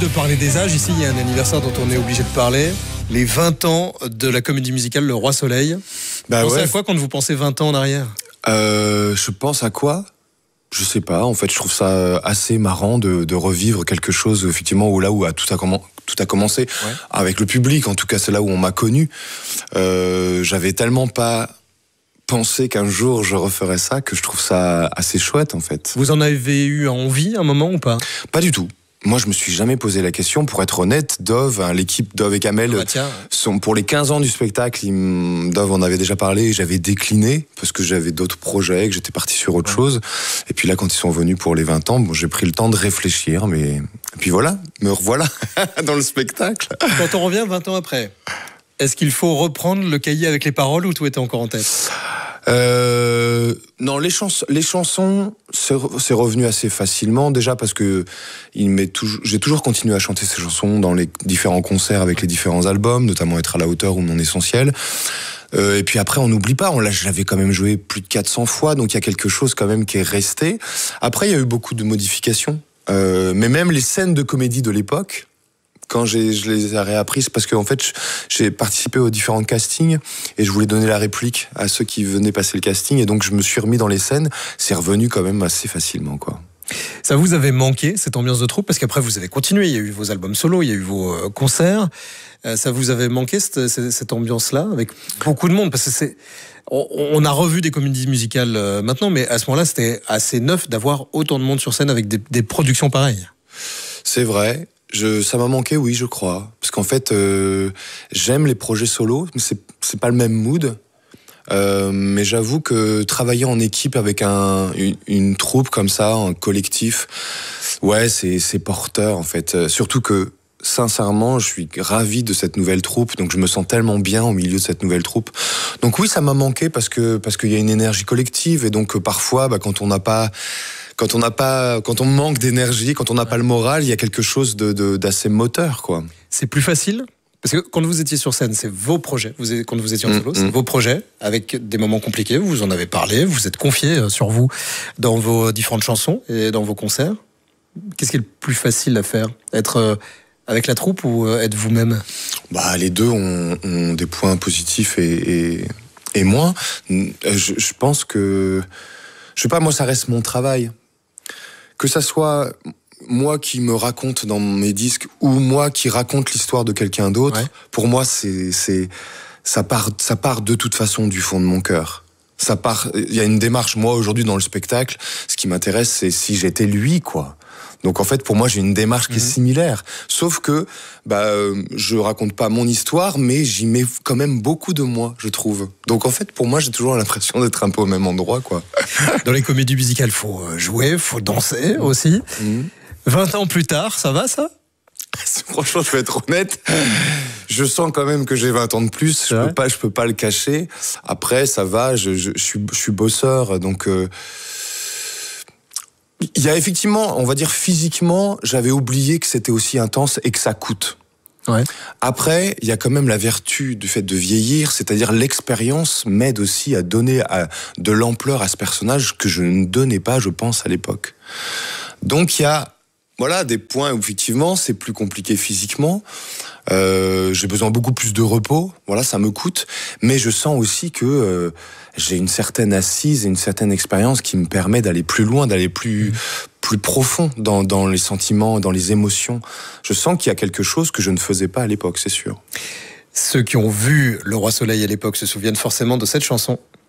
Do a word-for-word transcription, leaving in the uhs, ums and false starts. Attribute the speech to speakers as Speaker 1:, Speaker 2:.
Speaker 1: de parler des âges. Ici, il y a un anniversaire dont on est obligé de parler. Les vingt ans de la comédie musicale Le Roi Soleil.
Speaker 2: Bah
Speaker 1: vous pensez
Speaker 2: ouais.
Speaker 1: à quoi quand vous pensez vingt ans en arrière ?
Speaker 2: euh, Je pense à quoi ? Je sais pas. En fait, je trouve ça assez marrant de, de revivre quelque chose, effectivement, où là où a tout, a commen- tout a commencé. Ouais. Avec le public, en tout cas, c'est là où on m'a connu. Euh, j'avais tellement pas pensé qu'un jour je referais ça que je trouve ça assez chouette, en fait.
Speaker 1: Vous en avez eu envie un moment ou pas ?
Speaker 2: Pas du tout. Moi, je me suis jamais posé la question. Pour être honnête, Dove, hein, l'équipe Dove et Kamel,
Speaker 1: ah bah tiens.
Speaker 2: sont pour les quinze ans du spectacle. Ils, Dove en avait déjà parlé et j'avais décliné parce que j'avais d'autres projets, que j'étais parti sur autre ouais. chose. Et puis là, quand ils sont venus pour les vingt ans, bon, j'ai pris le temps de réfléchir. Mais et puis voilà, me revoilà dans le spectacle.
Speaker 1: Quand on revient vingt ans après, est-ce qu'il faut reprendre le cahier avec les paroles ou tout était encore en tête ?
Speaker 2: Euh, non, les chansons, les chansons, c'est, c'est revenu assez facilement. Déjà parce que il m'est toujours, j'ai toujours continué à chanter ces chansons dans les différents concerts avec les différents albums, notamment Être à la hauteur ou Mon essentiel. Euh, et puis après, on n'oublie pas, on l'a, je l'avais quand même joué plus de quatre cents fois, donc il y a quelque chose quand même qui est resté. Après, il y a eu beaucoup de modifications, euh, mais même les scènes de comédie de l'époque. Quand j'ai, je les ai réapprises, parce qu'en fait, j'ai participé aux différents castings et je voulais donner la réplique à ceux qui venaient passer le casting. Et donc, je me suis remis dans les scènes. C'est revenu quand même assez facilement, quoi.
Speaker 1: Ça vous avait manqué, cette ambiance de troupe ? Parce qu'après, vous avez continué. Il y a eu vos albums solo, il y a eu vos euh, concerts. Euh, ça vous avait manqué, cette, cette, cette ambiance-là, avec beaucoup de monde ? Parce que c'est... On, on a revu des comédies musicales euh, maintenant, mais à ce moment-là, c'était assez neuf d'avoir autant de monde sur scène avec des, des productions pareilles.
Speaker 2: C'est vrai. Je, ça m'a manqué, oui, je crois. Parce qu'en fait, euh, j'aime les projets solo, mais c'est, c'est pas le même mood. Euh, mais j'avoue que travailler en équipe avec un, une, une troupe comme ça, un collectif, ouais, c'est, c'est porteur, en fait. Euh, surtout que, sincèrement, je suis ravi de cette nouvelle troupe, donc je me sens tellement bien au milieu de cette nouvelle troupe. Donc oui, ça m'a manqué parce que, parce qu'il y a une énergie collective, et donc euh, parfois, bah, quand on n'a pas... Quand on n'a pas, quand on manque d'énergie, quand on n'a pas le moral, il y a quelque chose de, de, d'assez moteur, quoi.
Speaker 1: C'est plus facile parce que quand vous étiez sur scène, c'est vos projets. Vous, quand vous étiez en solo, mmh, c'est mmh. vos projets avec des moments compliqués. Vous en avez parlé, vous êtes confié sur vous dans vos différentes chansons et dans vos concerts. Qu'est-ce qui est le plus facile à faire ? Être avec la troupe ou être vous-même ?
Speaker 2: Bah, les deux ont, ont des points positifs et, et, et moins. Je, je pense que, je sais pas, moi, ça reste mon travail. Que ça soit moi qui me raconte dans mes disques ou moi qui raconte l'histoire de quelqu'un d'autre, ouais. pour moi, c'est, c'est, ça part, ça part de toute façon du fond de mon cœur. Ça part, il y a une démarche, moi, aujourd'hui, dans le spectacle, ce qui m'intéresse, c'est si j'étais lui, quoi. Donc, en fait, pour moi, j'ai une démarche qui mmh. est similaire. Sauf que, bah, euh, je raconte pas mon histoire, mais j'y mets quand même beaucoup de moi, je trouve. Donc, en fait, pour moi, j'ai toujours l'impression d'être un peu au même endroit, quoi.
Speaker 1: Dans les comédies musicales, faut jouer, faut danser aussi. Mmh. vingt ans plus tard, ça va, ça ?
Speaker 2: Franchement, je vais être honnête. Je sens quand même que j'ai vingt ans de plus. Je peux pas, je peux pas le cacher. Après, ça va. Je, je, je suis, je suis bosseur, donc. Euh, Il y a effectivement, on va dire physiquement, j'avais oublié que c'était aussi intense et que ça coûte.
Speaker 1: Ouais.
Speaker 2: Après, il y a quand même la vertu du fait de vieillir, c'est-à-dire l'expérience m'aide aussi à donner à, de l'ampleur à ce personnage que je ne donnais pas, je pense, à l'époque. Donc il y a voilà, des points où effectivement c'est plus compliqué physiquement. Euh, j'ai besoin beaucoup plus de repos, voilà, ça me coûte. Mais je sens aussi que euh, j'ai une certaine assise et une certaine expérience qui me permet d'aller plus loin, d'aller plus, mmh. plus profond dans, dans les sentiments, dans les émotions. Je sens qu'il y a quelque chose que je ne faisais pas à l'époque, c'est sûr.
Speaker 1: Ceux qui ont vu Le Roi Soleil à l'époque se souviennent forcément de cette chanson.